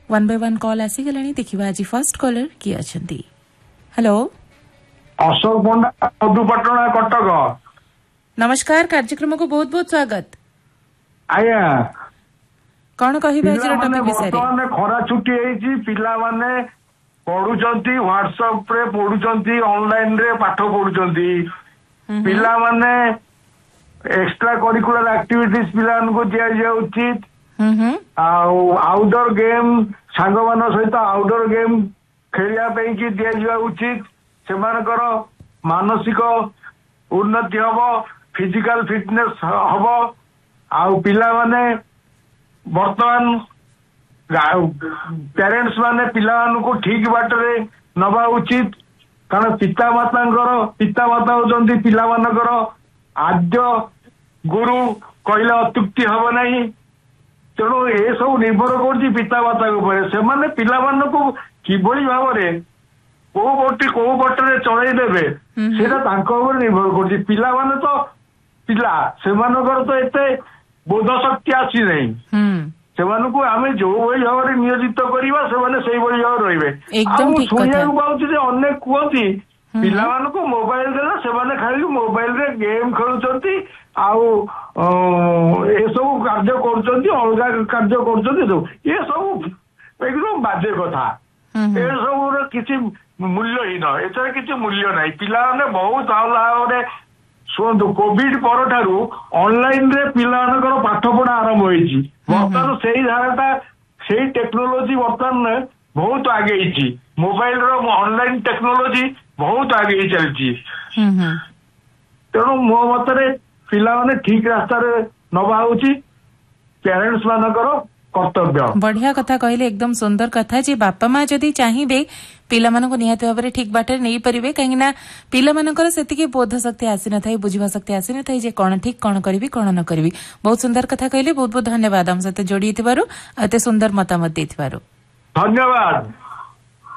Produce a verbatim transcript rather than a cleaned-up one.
One by one call आसीगलानी देखिबा आज first caller किए अछंती। हेलो अशोक पंडा मधुपाटना कटक। नमस्कार, कार्यक्रम को बहुत बहुत स्वागत। आया कौन कहिबा आज टॉपिक विषय रे? खरा छुट्टी हेची, पिला माने पढुचंती, व्हाट्सएप रे पढुचंती, ऑनलाइन रे पाठ पढुचंती। पिला माने एक्स्ट्रा करिकुलर एक्टिविटीज पिला को दिया जाय उचित। आउटडोर गेम सांग मान सहित आउटडोर गेम खेलिया पे कि दिया जाय उचित। सेमानकर मानसिक उन्नति हब, फिजिकल फिटनेस हब। आउ पिला माने वर्तमान पेरेंट्स माने पिला को ठीक बाटरे नबा उचित, कारण पिता माता पिता माता होती पिला मानकर आद्य गुरु कहले अत्युक्ति हब नहीं। तेणु ए सब निर्भर कर पिता माता से पिला मान को किभली भाव में कौ बटी कौ बटरे चलईदेवे सेटा निर्भर कर। पिला माने तो पिला सेमानकर तो एते बोध शक्ति आसी नहीं। सेमानकु आमे जो भली भाव में नियोजित करवा से से भली भाव रहिबे। शुणिया पाऊँ अनेक कहती पिला मानकु मोबाइल देला सेमाने खाली मोबाइल रे गेम खेलुचंती, आउ ए सब कार्य करचंती, अलग कार्य करचंती। सब ये सब एकदम बाजे कथा। ए सब किसी मूल्यहीन, एथर किसी मूल्य नहीं। पिला माने बहुत भाव में शुणु, कोविड पर ठारू ऑनलाइन रे पिला मानकर पाठ पढ़ा आरंभ होईची। बर्तमान से धाराटा से टेक्नोलोजी बर्तमान बहुत आगे। मोबाइल रो ऑनलाइन टेक्नोलोजी बहुत आगे चलती। तेणु मो मतरे पिला माने ठीक रास्ता नवा होची पेरेंट्स मानकर कर्तव्य। बढ़िया कथा कहले, एकदम सुंदर कथा जे बापा माँ जदि चाहिए पिला मानक निहाती भाव में ठीक बाटे नहीं पारे, कहीं पिला मानकर सेतिके बोध शक्ति आसी न थाई, बुझिबा शक्ति आसी न थाई जे कौन ठीक कौन करी कौन न करी। बहुत सुंदर कथा कहले, बहुत बहुत धन्यवाद हम सहित जोड़ी एते सुंदर मतामत देथिबारु। धन्यवाद।